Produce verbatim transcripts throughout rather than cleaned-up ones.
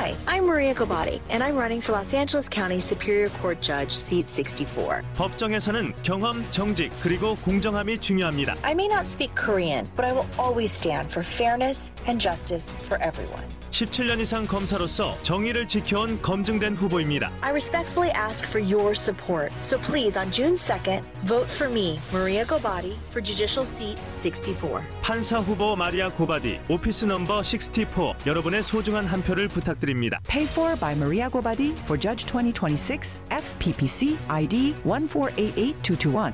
Hi, I'm Maria Gobati, and I'm running for Los Angeles County Superior Court Judge, seat sixty-four. 법정에서는 경험, 정직, 그리고 공정함이 중요합니다. I may not speak Korean, but I will always stand for fairness and justice for everyone. 십칠 년 이상 검사로서 정의를 지켜온 검증된 후보입니다. I respectfully ask for your support. So please, on June second, vote for me, Maria Gobati, for Judicial Seat sixty-four. 판사 후보 마리아 고바디, 오피스 넘버 육십사, 여러분의 소중한 한 표를 부탁드립니다. Paid for by Maria Gobadi for Judge twenty twenty-six, F P P C I D one four eight eight two two one.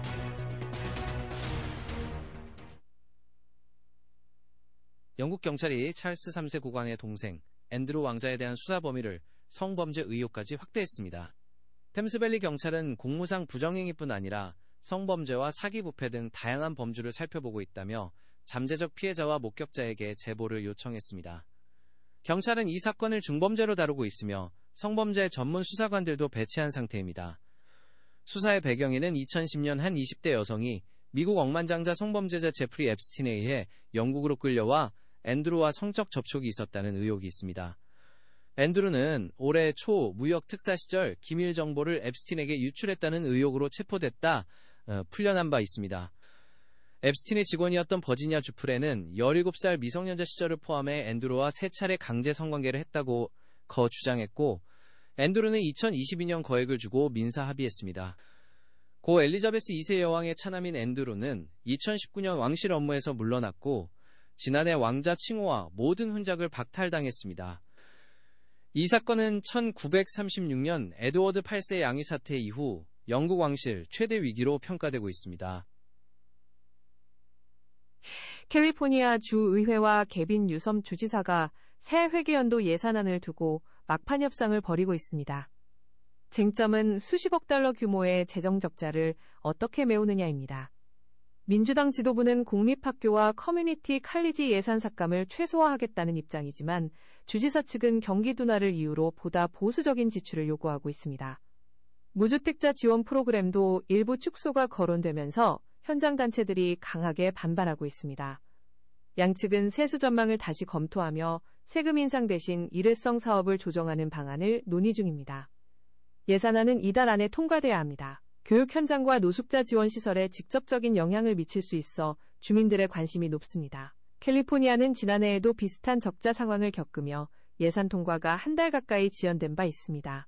영국 경찰이 찰스 삼 세 국왕의 동생 앤드루 왕자에 대한 수사 범위를 성범죄 의혹까지 확대했습니다. 템스밸리 경찰은 공무상 부정행위뿐 아니라 성범죄와 사기부패 등 다양한 범주를 살펴보고 있다며 잠재적 피해자와 목격자에게 제보를 요청했습니다. 경찰은 이 사건을 중범죄로 다루고 있으며 성범죄 전문 수사관들도 배치한 상태입니다. 수사의 배경에는 이천십 년 한 이십 대 여성이 미국 억만장자 성범죄자 제프리 앱스틴에 의해 영국으로 끌려와 앤드루와 성적 접촉이 있었다는 의혹이 있습니다. 앤드루는 올해 초 무역 특사 시절 기밀 정보를 앱스틴에게 유출했다는 의혹으로 체포됐다 어, 풀려난 바 있습니다. 앱스틴의 직원이었던 버지니아 주프레는 열일곱 살 미성년자 시절을 포함해 앤드루와 세 차례 강제 성관계를 했다고 거 주장했고 앤드루는 이천이십이 년 거액을 주고 민사 합의했습니다. 고 엘리자베스 이 세 여왕의 차남인 앤드루는 이천십구 년 왕실 업무에서 물러났고 지난해 왕자 칭호와 모든 훈장을 박탈당했습니다. 이 사건은 천구백삼십육 년 에드워드 팔 세 양위 사태 이후 영국 왕실 최대 위기로 평가되고 있습니다. 캘리포니아 주의회와 개빈 뉴섬 주지사가 새 회계연도 예산안을 두고 막판 협상을 벌이고 있습니다. 쟁점은 수십억 달러 규모의 재정 적자를 어떻게 메우느냐입니다. 민주당 지도부는 공립학교와 커뮤니티 칼리지 예산 삭감을 최소화하겠다는 입장이지만 주지사 측은 경기 둔화를 이유로 보다 보수적인 지출을 요구하고 있습니다. 무주택자 지원 프로그램도 일부 축소가 거론되면서 현장 단체들이 강하게 반발하고 있습니다. 양측은 세수 전망을 다시 검토하며 세금 인상 대신 일회성 사업을 조정하는 방안을 논의 중입니다. 예산안은 이달 안에 통과돼야 합니다. 교육 현장과 노숙자 지원 시설에 직접적인 영향을 미칠 수 있어 주민들의 관심이 높습니다. 캘리포니아는 지난해에도 비슷한 적자 상황을 겪으며 예산 통과가 한 달 가까이 지연된 바 있습니다.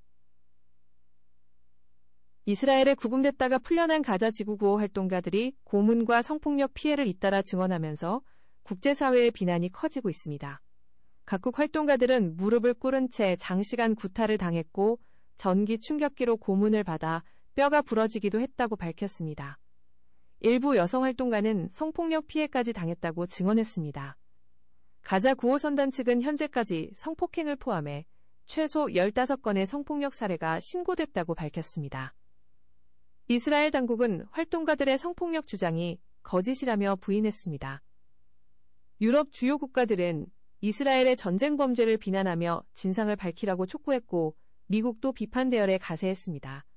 이스라엘에 구금됐다가 풀려난 가자 지구 구호 활동가들이 고문과 성폭력 피해를 잇따라 증언하면서 국제사회의 비난이 커지고 있습니다. 각국 활동가들은 무릎을 꿇은 채 장시간 구타를 당했고 전기 충격기로 고문을 받아 뼈가 부러지기도 했다고 밝혔습니다. 일부 여성 활동가는 성폭력 피해까지 당했다고 증언했습니다. 가자 구호선단 측은 현재까지 성폭행을 포함해 최소 열다섯 건의 성폭력 사례가 신고됐다고 밝혔습니다. 이스라엘 당국은 활동가들의 성폭력 주장이 거짓이라며 부인했습니다. 유럽 주요 국가들은 이스라엘의 전쟁 범죄를 비난하며 진상을 밝히라고 촉구했고 미국도 비판 대열에 가세했습니다.